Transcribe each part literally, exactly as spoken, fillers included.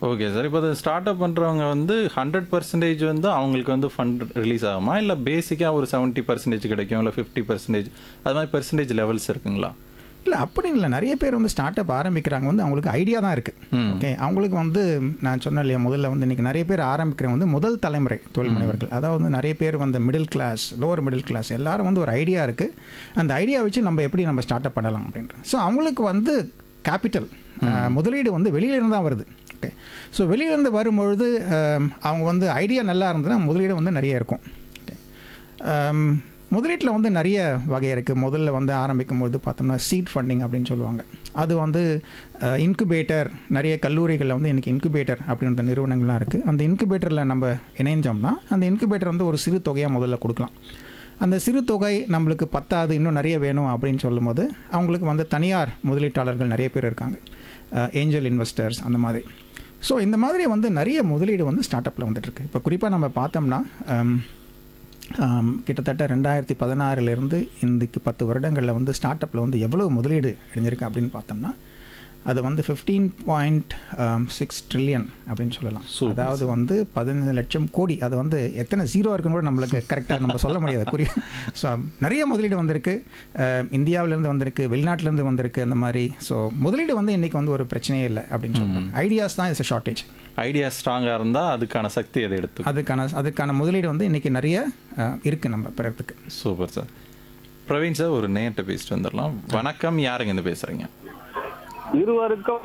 Okay sir. இப்போ அது start up பண்றவங்க வந்து நூறு சதவீதம் வந்து அவங்களுக்கு வந்து ஃபண்ட் ரிலீஸ் ஆகுமா? இல்ல பேசிக்கா ஒரு எழுபது சதவீதம் கிடைக்கும், இல்ல ஐம்பது சதவீதம் அது மாதிரி பெர்சன்டேஜ் லெவல்ஸ் இருக்குங்களா? இல்லை அப்படின்னு இல்லை, நிறைய பேர் வந்து ஸ்டார்ட் அப் ஆரம்பிக்கிறாங்க வந்து அவங்களுக்கு ஐடியா தான் இருக்குது. ம். ஓகே, அவங்களுக்கு வந்து நான் சொன்னேன் இல்லையா முதல்ல வந்து இன்றைக்கி நிறைய பேர் ஆரம்பிக்கிறவங்க வந்து முதல் தலைமுறை தொழில் முனைவர்கள். அதாவது வந்து நிறைய பேர் வந்து middle class, lower middle class எல்லாரும் வந்து ஒரு ஐடியா இருக்குது. அந்த ஐடியா வச்சு நம்ம எப்படி நம்ம ஸ்டார்ட் அப் பண்ணலாம் அப்படின்ற. ஸோ அவங்களுக்கு வந்து கேபிட்டல் முதலீடு வந்து வெளியிலேருந்து தான் வருது. ஓகே, ஸோ வெளியிலேருந்து வரும்பொழுது அஹ், அவங்க வந்து ஐடியா நல்லா இருந்ததுன்னா முதலீடு வந்து நிறைய இருக்கும். ஓகே, முதலீட்டில் வந்து நிறைய வகை இருக்குது. முதல்ல வந்து ஆரம்பிக்கும் போது பார்த்தோம்னா சீட் ஃபண்டிங் அப்படின்னு சொல்லுவாங்க. அது வந்து இன்குபேட்டர், நிறைய கல்லூரிகளில் வந்து இன்றைக்கி இன்குபேட்டர் அப்படின்ற நிறுவனங்கள்லாம் இருக்குது. அந்த இன்குபேட்டரில் நம்ம இணைஞ்சோம்னா அந்த இன்குபேட்டர் வந்து ஒரு சிறு தொகையாக முதல்ல கொடுக்கலாம். அந்த சிறு தொகை நம்மளுக்கு பத்தாது, இன்னும் நிறைய வேணும் அப்படின்னு சொல்லும்போது அவங்களுக்கு வந்து தனியார் முதலீட்டாளர்கள் நிறைய பேர் இருக்காங்க, ஏஞ்சல் இன்வெஸ்டர்ஸ் அந்த மாதிரி. ஸோ இந்த மாதிரி வந்து நிறைய முதலீடு வந்து ஸ்டார்ட் அப்பில் வந்துட்டுருக்கு. இப்போ குறிப்பாக நம்ம பார்த்தோம்னா ஆம், ஆம், கிட்டத்தட்ட ரெண்டாயிரத்தி பதினாறுலேருந்து இன்றைக்கு பத்து வருடங்களில் வந்து ஸ்டார்ட் அப்பில் வந்து எவ்வளோ முதலீடு அடைஞ்சிருக்கு அப்படின்னு பார்த்தோம்னா அது வந்து ஃபிஃப்டீன் பாயிண்ட் சிக்ஸ் ட்ரில்லியன் அப்படின்னு சொல்லலாம். Super. அதாவது வந்து பதினைந்து லட்சம் கோடி. அது வந்து எத்தனை ஜீரோ இருக்குன்னு கூட நம்மளுக்கு கரெக்டாக நம்ம சொல்ல முடியாது குறி. ஸோ நிறைய முதலீடு வந்திருக்கு, அஹ், இந்தியாவிலேருந்து வந்திருக்கு, வெளிநாட்டிலேருந்து வந்திருக்கு அந்த மாதிரி. ஸோ முதலீடு வந்து இன்றைக்கி வந்து ஒரு பிரச்சனையே இல்லை அப்படின்னு சொல்லுவாங்க. ஐடியாஸ் தான் இஸ் அ ஷார்ட்டேஜ். ஐடியா ஸ்ட்ராங்கா இருந்தா அதுக்கான சக்தி அதை எடுத்து. அதுக்கான அதுக்கான முதலீடு வந்து இன்றைக்கி நிறைய அஹ், இருக்குது நம்ம பெறத்துக்கு. Super sir. பிரவீன் சார், ஒரு நேர்கிட்ட பேசிட்டு வந்துடலாம். வணக்கம், யாருங்க இருந்து பேசுறீங்க? இருவருக்கும்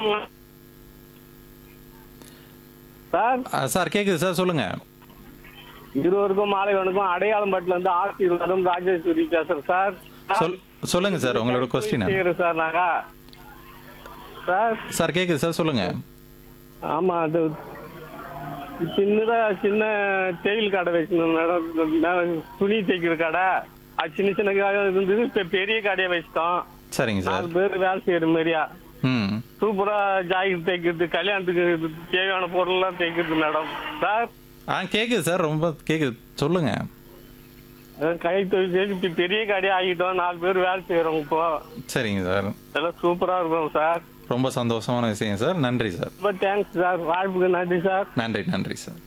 சார் ஆ, சார் கேக்குது சார், சொல்லுங்க. இருவருக்கும் மாலை வணக்கம். அடையாளம்பட்டில இருந்து ஆசீர்வாதம் ராஜேஸ்வரி பேசுறேன் சார். சொல் சொல்லுங்க சார், உங்களோட கொஸ்டின். செய்யறேன் சார் நாங்க சார். சார் கேக்குது சார், சொல்லுங்க. ஆமா, அது சின்னதா சின்ன தேயில் கடை வச்சிருந்தோம் மேடம். நான் துணி தைக்கிற கடை. அது சின்ன சின்ன கடை இருந்தது, இப்ப பெரிய கடையை வச்சிட்டோம். சரிங்க சார். நாலு பேர் வேலை செய்யற மாதிரியா ம். சூப்பரா ஜாக்கெட் தைக்கிறது, கல்யாணத்துக்கு தேவையான பொருள் எல்லாம் தைக்கிறது மேடம் சார். ஆ கேக்குது சார், ரொம்ப கேக்குது, சொல்லுங்க. கை தொழில் செய்து இப்ப பெரிய கடையா ஆகிட்டோம். நாலு பேர் வேலை செய்யறோம் இப்போ. சரிங்க சார், எல்லாம் சூப்பரா இருக்கும் சார். ரொம்ப சந்தோஷமான விஷயம் சார். நன்றி சார். ரொம்ப தேங்க்ஸ் சார். வாய்ப்புக்கு நன்றி சார். நன்றி நன்றி சார்.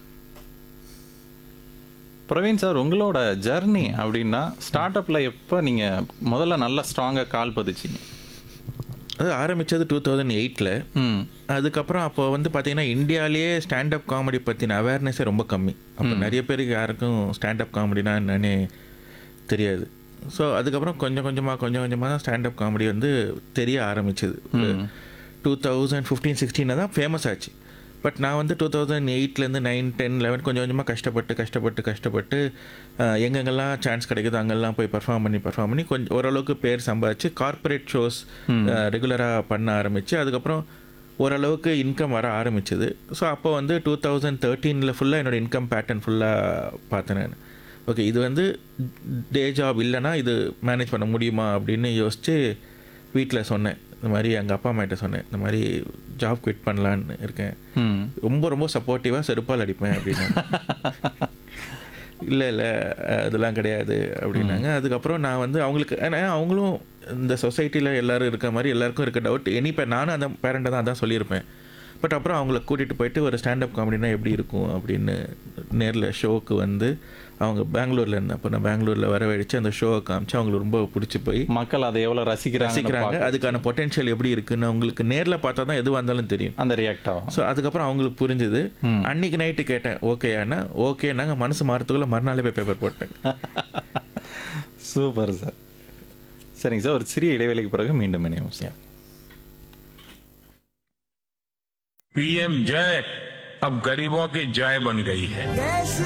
பிரவீன் சார், உங்களோட ஜர்னி அப்படின்னா ஸ்டார்ட் அப்ல எப்போ நீங்க முதல்ல நல்லா ஸ்ட்ராங்கா கால் பதிச்சிங்க? அது ஆரம்பித்தது டூ தௌசண்ட் எயிட்டில். ம். அதுக்கப்புறம் அப்போ வந்து பார்த்தீங்கன்னா இந்தியாவிலேயே ஸ்டாண்டப் காமெடி பற்றின அவேர்னஸே ரொம்ப கம்மி. அப்போ நிறைய பேருக்கு யாருக்கும் ஸ்டாண்டப் காமெடினா என்னன்னே தெரியாது. ஸோ அதுக்கப்புறம் கொஞ்சம் கொஞ்சமாக கொஞ்சம் கொஞ்சமாக தான் ஸ்டாண்டப் காமெடி வந்து தெரிய ஆரம்பிச்சது. டூ தௌசண்ட் ஃபிஃப்டீன் சிக்ஸ்டீனில் தான் ஃபேமஸ் ஆச்சு. பட் நான் வந்து two thousand எயிட்லேருந்து nine ten eleven கொஞ்சம் கொஞ்சமாக கஷ்டப்பட்டு கஷ்டப்பட்டு கஷ்டப்பட்டு அஹ், எங்கெங்கெல்லாம் சான்ஸ் கிடைக்குதோ அங்கெல்லாம் போய் பர்ஃபார்ம் பண்ணி பர்ஃபார்ம் பண்ணி கொஞ்சம் ஓரளவுக்கு பேர் சம்பாதிச்சு கார்ப்பரேட் ஷோஸ் ரெகுலராக பண்ண ஆரம்பித்து அதுக்கப்புறம் ஓரளவுக்கு இன்கம் வர ஆரம்பிச்சது. ஸோ அப்போ வந்து டூ தௌசண்ட் தேர்ட்டீனில் ஃபுல்லாக என்னோடய இன்கம் பேட்டர்ன் ஃபுல்லாக பார்த்தேன் நான். ஓகே, இது வந்து டே ஜாப் இல்லைன்னா இது மேனேஜ் பண்ண முடியுமா அப்படின்னு யோசித்து வீட்டில் சொன்னேன். இந்த மாதிரி எங்கள் அப்பா அம்மாட்ட சொன்னேன், இந்த மாதிரி ஜாப் குவிட் பண்ணலான்னு இருக்கேன். ம். ரொம்ப ரொம்ப சப்போர்ட்டிவாக செருப்பால் அடிப்பேன் அப்படின்னு. இல்லை இல்லை அதெல்லாம் கிடையாது அப்படின்னாங்க. அதுக்கப்புறம் நான் வந்து அவங்களுக்கு, ஏன்னா அவங்களும் இந்த சொசைட்டியில் எல்லோரும் இருக்க மாதிரி எல்லாருக்கும் இருக்க டவுட். எனி இப்போ நானும் அந்த பேரண்ட்டை தான் அதான் சொல்லியிருப்பேன். பட் அப்புறம் அவங்கள கூட்டிகிட்டு போயிட்டு ஒரு ஸ்டாண்டப் காமெடினா எப்படி இருக்கும் அப்படின்னு நேரில் ஷோவுக்கு வந்து அவங்க பெங்களூரில் இருந்தேன். அப்போ நான் பெங்களூரில் வரவழைச்சு அந்த ஷோவை காமிச்சு அவங்களுக்கு ரொம்ப பிடிச்சி போய் மக்கள் அதை எவ்வளோ ரசிக்கிறாங்க ரசிக்கிறாங்க. அதுக்கான பொட்டென்ஷியல் எப்படி இருக்குன்னு அவங்களுக்கு நேரில் பார்த்தா தான் எதுவாக இருந்தாலும் தெரியும். அந்த ரியாக்ட் ஆகும். ஸோ அதுக்கப்புறம் அவங்களுக்கு புரிஞ்சுது. அன்னைக்கு நைட்டு கேட்டேன் ஓகேண்ணா, ஓகே நாங்கள் மனசு மாறத்துக்குள்ளே மறுநாளே போய் பேப்பர் போட்டேன். Super sir. சரிங்க சார், ஒரு சிறிய இடைவேளைக்கு பிறகு மீண்டும் இணையும் சார். पीएम जय अब गरीबों की जय बन गई है.